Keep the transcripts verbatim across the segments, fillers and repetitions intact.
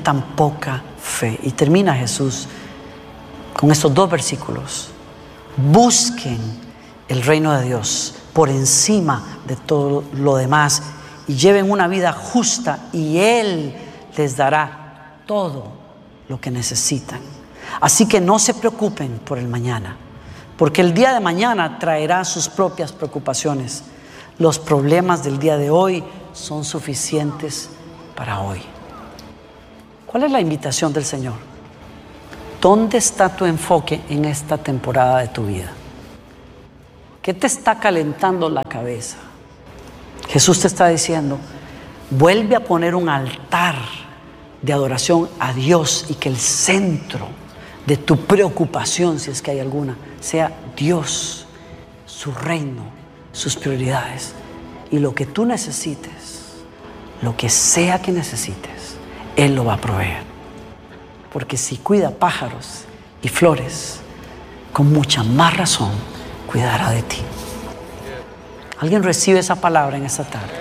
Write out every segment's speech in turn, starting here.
tan poca fe. Y termina Jesús con estos dos versículos. Busquen el reino de Dios por encima de todo lo demás y lleven una vida justa y Él les dará todo lo que necesitan. Así que no se preocupen por el mañana, porque el día de mañana traerá sus propias preocupaciones. Los problemas del día de hoy son suficientes para hoy. ¿Cuál es la invitación del Señor? ¿Dónde está tu enfoque en esta temporada de tu vida? ¿Qué te está calentando la cabeza? Jesús te está diciendo, vuelve a poner un altar de adoración a Dios y que el centro de tu preocupación, si es que hay alguna, sea Dios, su reino, sus prioridades. Y lo que tú necesites, lo que sea que necesites, Él lo va a proveer. Porque si cuida pájaros y flores, con mucha más razón cuidará de ti. ¿Alguien recibe esa palabra en esta tarde?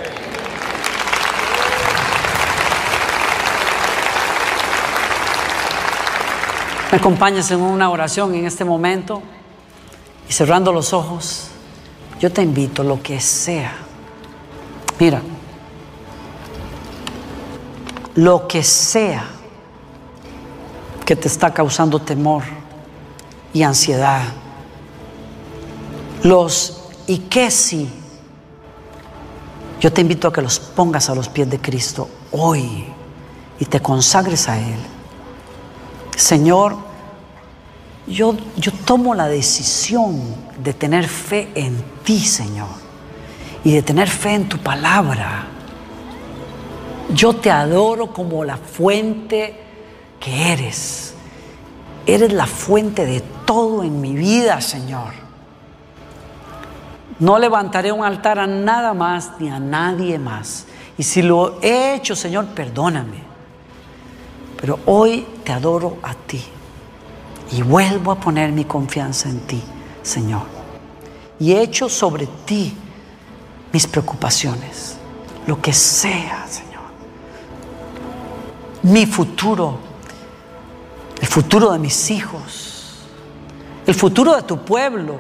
¿Me acompañas en una oración en este momento? Y cerrando los ojos, yo te invito, lo que sea. Mira, lo que sea que te está causando temor y ansiedad, los y qué sí, yo te invito a que los pongas a los pies de Cristo hoy y te consagres a Él. Señor, yo, yo tomo la decisión de tener fe en ti, Señor, y de tener fe en tu palabra. Yo te adoro como la fuente que eres. Eres la fuente de todo en mi vida, Señor. No levantaré un altar a nada más ni a nadie más. Y si lo he hecho, Señor, perdóname. Pero hoy te adoro a ti y vuelvo a poner mi confianza en ti, Señor. Y echo sobre ti mis preocupaciones, lo que sea, Señor. Mi futuro, el futuro de mis hijos, el futuro de tu pueblo,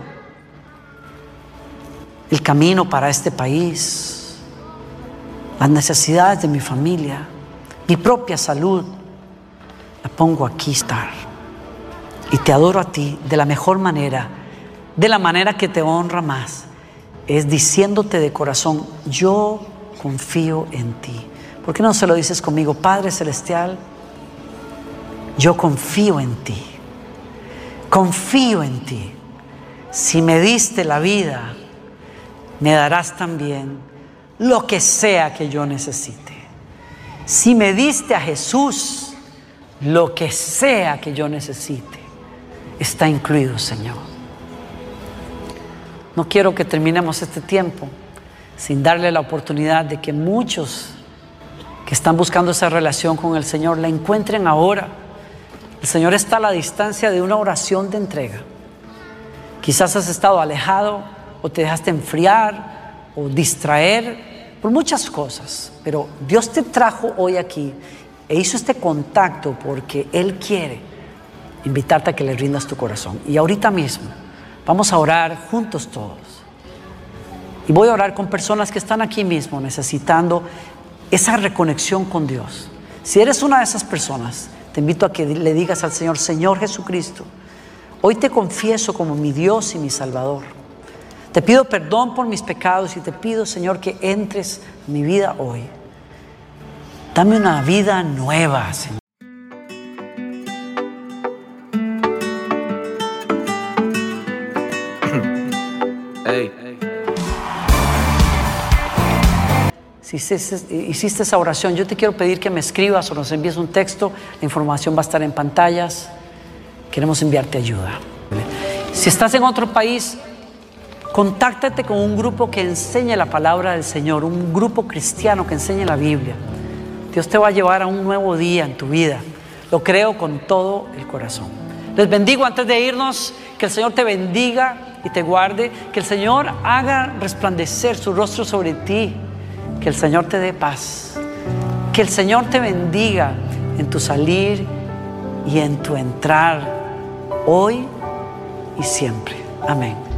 el camino para este país, las necesidades de mi familia, mi propia salud. La pongo aquí estar y te adoro a ti de la mejor manera, de la manera que te honra más, es diciéndote de corazón, yo confío en ti. ¿Por qué no se lo dices conmigo? Padre Celestial, yo confío en ti, confío en ti. Si me diste la vida, me darás también lo que sea que yo necesite. Si me diste a Jesús, lo que sea que yo necesite está incluido, Señor. No quiero que terminemos este tiempo sin darle la oportunidad de que muchos que están buscando esa relación con el Señor la encuentren ahora. El Señor está a la distancia de una oración de entrega. Quizás has estado alejado o te dejaste enfriar o distraer por muchas cosas, pero Dios te trajo hoy aquí e hizo este contacto porque Él quiere invitarte a que le rindas tu corazón. Y ahorita mismo vamos a orar juntos todos. Y voy a orar con personas que están aquí mismo necesitando esa reconexión con Dios. Si eres una de esas personas, te invito a que le digas al Señor, Señor Jesucristo, hoy te confieso como mi Dios y mi Salvador. Te pido perdón por mis pecados y te pido, Señor, que entres en mi vida hoy. Dame una vida nueva, Señor. Hey. Si hiciste esa oración, yo te quiero pedir que me escribas o nos envíes un texto. La información va a estar en pantallas. Queremos enviarte ayuda. Si estás en otro país, contáctate con un grupo que enseñe la palabra del Señor, un grupo cristiano que enseñe la Biblia. Dios te va a llevar a un nuevo día en tu vida. Lo creo con todo el corazón. Les bendigo antes de irnos. Que el Señor te bendiga y te guarde. Que el Señor haga resplandecer su rostro sobre ti. Que el Señor te dé paz. Que el Señor te bendiga en tu salir y en tu entrar hoy y siempre. Amén.